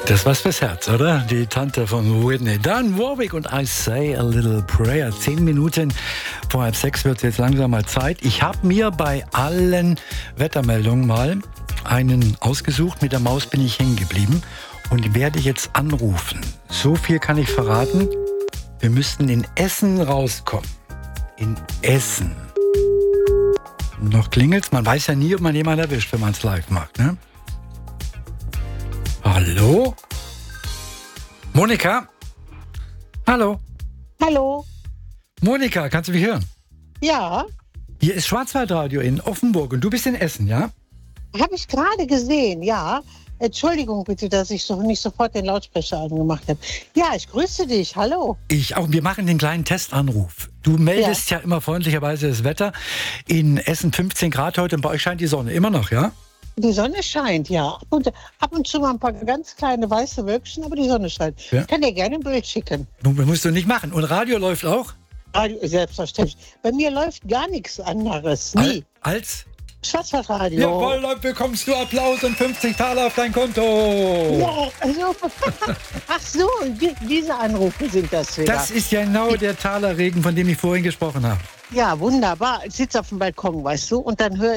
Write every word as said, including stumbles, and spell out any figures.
Das ist was fürs Herz, oder? Die Tante von Whitney. Dann Warwick und I Say a Little Prayer. Zehn Minuten vor halb sechs wird es jetzt langsam mal Zeit. Ich habe mir bei allen Wettermeldungen mal einen ausgesucht. Mit der Maus bin ich hängen geblieben und werde jetzt anrufen. So viel kann ich verraten. Wir müssten in Essen rauskommen. In Essen. Noch klingelt's. Man weiß ja nie, ob man jemanden erwischt, wenn man es live macht, ne? Hallo? Monika? Hallo? Hallo? Monika, kannst du mich hören? Ja, Hier ist Schwarzwaldradio in Offenburg und du bist in Essen, ja? habe ich gerade gesehen, ja. Entschuldigung bitte, dass ich so nicht sofort den Lautsprecher angemacht habe. Ja, ich grüße dich, hallo. Ich auch. Wir machen den kleinen Testanruf. Du meldest ja, ja immer freundlicherweise das Wetter. In Essen fünfzehn Grad heute und bei euch scheint die Sonne immer noch, ja? Die Sonne scheint, ja. Ab und, ab und zu mal ein paar ganz kleine weiße Wölkchen, aber die Sonne scheint. Ja. Ich kann dir gerne ein Bild schicken. Musst du nicht machen. Und Radio läuft auch? Radio, selbstverständlich. Bei mir läuft gar nichts anderes, nie. Al- Als? Schwarzwaldradio. Jawohl, dann bekommst du Applaus und fünfzig Taler auf dein Konto. Ja, also, ach so, die, diese Anrufe sind das wieder. Das ist ja genau der Talerregen, von dem ich vorhin gesprochen habe. Ja, wunderbar. Ich sitze auf dem Balkon, weißt du, und dann höre